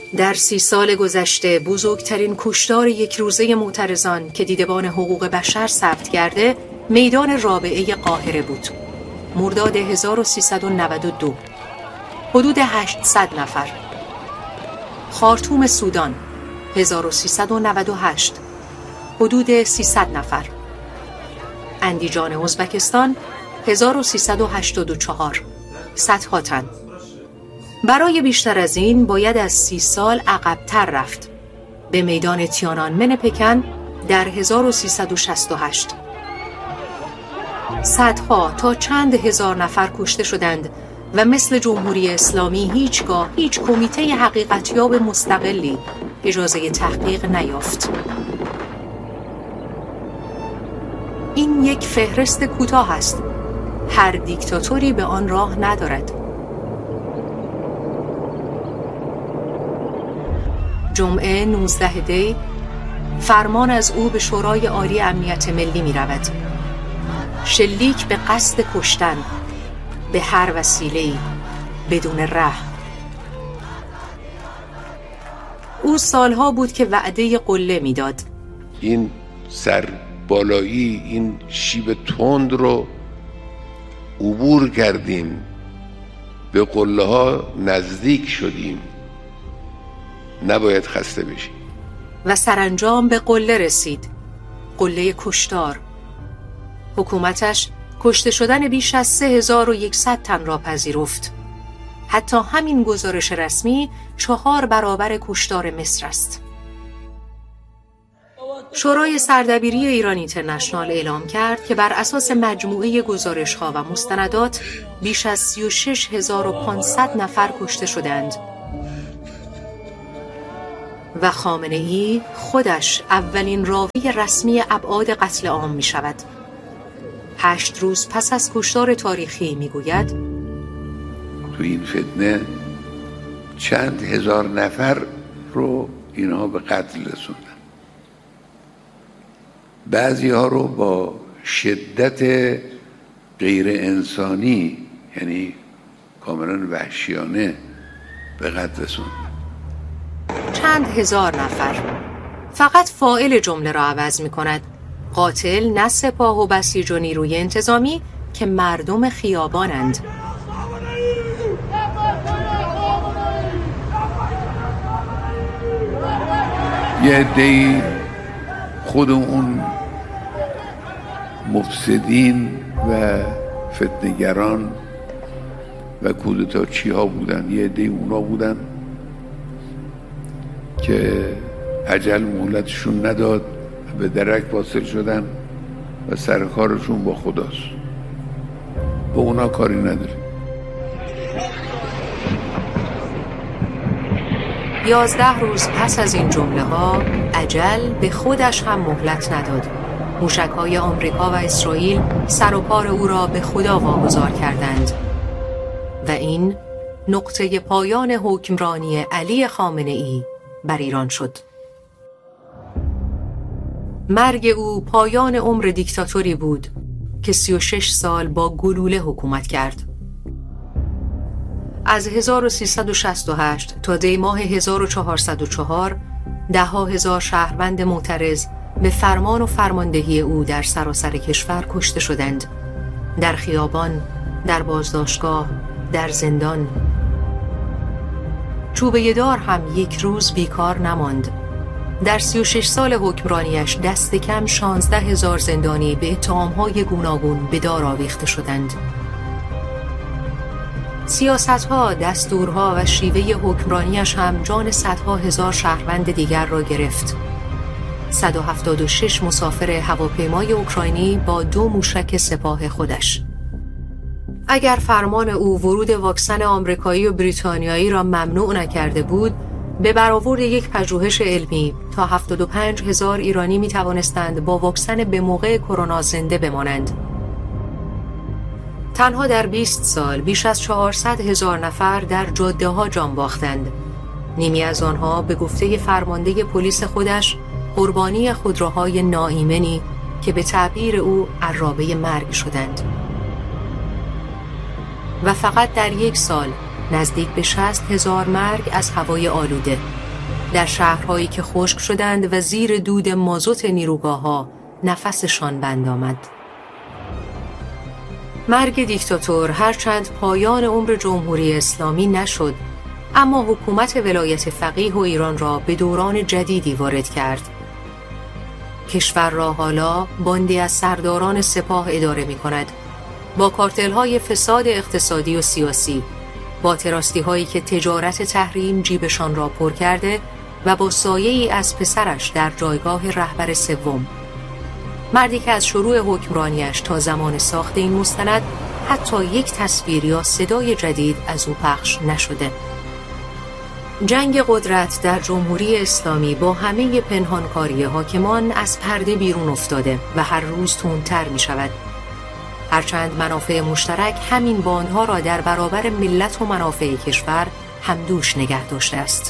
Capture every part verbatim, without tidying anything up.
در سی سال گذشته بزرگترین کشتار یک روزه معترضان که دیدبان حقوق بشر ثبت کرده میدان رابعه قاهره بود. مرداد هزار و سیصد و نود و دو، حدود هشتصد نفر. خارتوم سودان هزار و سیصد و نود و هشت، حدود سیصد نفر. اندیجان ازبکستان هزار و سیصد و هشتاد و چهار، صدها تن. برای بیشتر از این باید از سی سال عقب‌تر رفت به میدان تیانانمن پکن در هزار و سیصد و شصت و هشت. صدها تا چند هزار نفر کشته شدند و مثل جمهوری اسلامی هیچگاه هیچ کمیته حقیقتیاب مستقلی اجازه تحقیق نیافت. این یک فهرست کوتاه است. هر دیکتاتوری به آن راه ندارد. جمعه نوزده دی فرمان از او به شورای عالی امنیت ملی می رود. شلیک به قصد کشتن به هر وسیله‌ای بدون رحم. او سالها بود که وعده قله میداد. این سر بالایی، این شیب تند رو عبور کردیم، به قله ها نزدیک شدیم، نباید خسته بشیم. و سرانجام به قله رسید، قله کشتار. حکومتش کشته شدن بیش از سه هزار و یکصد تن را پذیرفت. حتی همین گزارش رسمی چهار برابر کشتار مصر است. شورای سردبیری ایران اینترنشنال اعلام کرد که بر اساس مجموعه گزارش‌ها و مستندات بیش از سی و شش هزار و پانصد نفر کشته شدند و خامنه‌ای خودش اولین راوی رسمی ابعاد قتل عام می شود. هشت روز پس از کشتار تاریخی می گوید تو این فتنه چند هزار نفر رو اینها به قتل رسوندن. بعضی ها رو با شدت غیر انسانی، یعنی کاملا وحشیانه، به قتل رسوندن. چند هزار نفر. فقط فاعل جمله را عوض می کند. قاتل نه سپاه و بسیج و نیروی انتظامی که مردم خیابانند. یه عده‌ای خود اون مفسدین و فتنه‌گران و کودتاچی ها بودن. یه عده‌ای اونا بودن که اجل مهلتشون نداد، به درک واصل شدن و سرکارشون با خداست. با اونا کاری نداریم. یازده روز پس از این جمله ها اجل به خودش هم مهلت نداد. موشک‌های آمریکا و اسرائیل سر و پار او را به خدا واگذار کردند و این نقطه پایان حکمرانی علی خامنه‌ای بر ایران شد. مرگ او پایان عمر دیکتاتوری بود که سی و شش سال با گلوله حکومت کرد. از هزار و سیصد و شصت و هشت تا دی ماه هزار و چهارصد و چهار ده ها هزار شهروند معترض به فرمان و فرماندهی او در سراسر کشور کشته شدند. در خیابان، در بازداشتگاه، در زندان. چوبه دار هم یک روز بیکار نماند. در سی و شش سال حکمرانیش دست کم شانزده هزار زندانی به اتهام‌های گوناگون به دار آویخته شدند. سیاست‌ها، دستورها و شیوه حکمرانیش هم جان صدها هزار شهروند دیگر را گرفت. صد و هفتاد و شش مسافر هواپیمای اوکراینی با دو موشک سپاه خودش. اگر فرمان او ورود واکسن آمریکایی و بریتانیایی را ممنوع نکرده بود، به برآورد یک پژوهش علمی تا هفتاد و پنج هزار ایرانی می توانستند با واکسن به موقع کرونا زنده بمانند. تنها در بیست سال بیش از چهارصد هزار نفر در جاده ها جان باختند. نیمی از آنها به گفته فرمانده پلیس خودش قربانی خودروهای ناایمنی که به تعبیر او عرابه مرگ شدند. و فقط در یک سال نزدیک به شصت هزار مرگ از هوای آلوده در شهرهایی که خشک شدند و زیر دود مازوت نیروگاه‌ها نفسشان بند آمد. مرگ دیکتاتور هرچند پایان عمر جمهوری اسلامی نشد، اما حکومت ولایت فقیه و ایران را به دوران جدیدی وارد کرد. کشور را حالا باندی از سرداران سپاه اداره می کند، با کارتل‌های فساد اقتصادی و سیاسی، با تراستی که تجارت تحریم جیبشان را پر کرده و با سایه‌ای از پسرش در جایگاه رهبر سوم. مردی که از شروع حکمرانیش تا زمان ساخت این مستند حتی یک تصویر یا صدای جدید از او پخش نشده. جنگ قدرت در جمهوری اسلامی با همه پنهانکاری حاکمان از پرده بیرون افتاده و هر روز تندتر می شود. هرچند منافع مشترک همین باندها را در برابر ملت و منافع کشور همدوش نگه داشته است.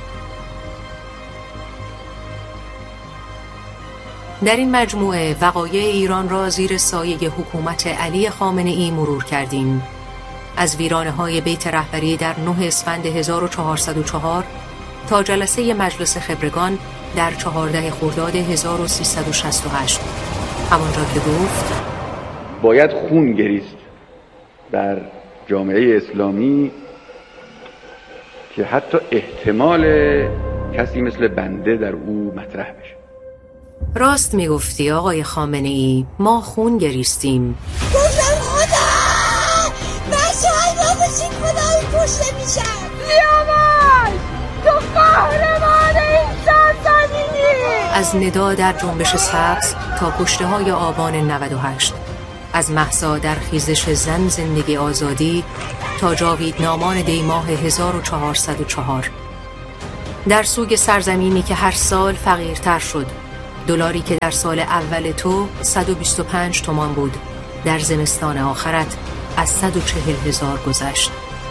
در این مجموعه وقایع ایران را زیر سایه حکومت علی خامنه‌ای مرور کردیم. از ویرانه‌های بیت رهبری در نه اسفند هزار و چهارصد و چهار تا جلسه مجلس خبرگان در چهاردهم خرداد هزار و سیصد و شصت و هشت. همانجا که گفت باید خون گریست در جامعه اسلامی که حتی احتمال کسی مثل بنده در او مطرح بشه. راست میگفتی آقای خامنه‌ای، ما خون گریستیم. گفتم خدا نشاید را بشین خدایی کشته میشم. سیاوش تو قهرمان این سرزمینی. از ندا در جنبش سبز تا کشته های آبان نود و هشت، از مهسا در خیزش زن زندگی آزادی تا جاویدنامان دی ماه هزار و چهارصد و چهار. در سوگ سرزمینی که هر سال فقیرتر شد، دلاری که در سال اول تو صد و بیست و پنج تومان بود، در زمستان آخرت از صد و چهل هزار گذشت.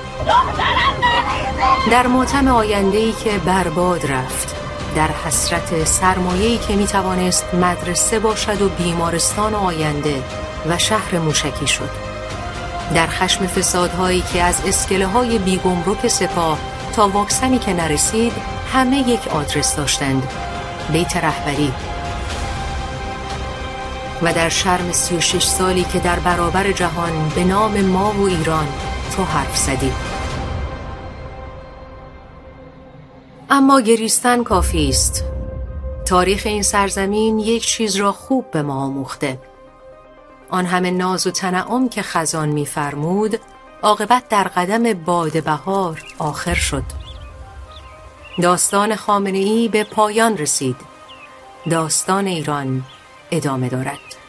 در ماتم آینده‌ای که برباد رفت، در حسرت سرمایه‌ای که میتوانست مدرسه باشد و بیمارستان و آینده و شهر موشکی شد، در خشم فسادهایی که از اسکله‌های بیگمرک سپاه تا واکسنی که نرسید همه یک آدرس داشتند: بیت رهبری. و در شرم سی و شش سالی که در برابر جهان به نام ما و ایران تو حرف زدی. اما گریستن کافی است. تاریخ این سرزمین یک چیز را خوب به ما آموخته. آن همه ناز و تنعم که خزان می‌فرمود، عاقبت در قدم باد بهار آخر شد. داستان خامنه‌ای به پایان رسید. داستان ایران ادامه دارد.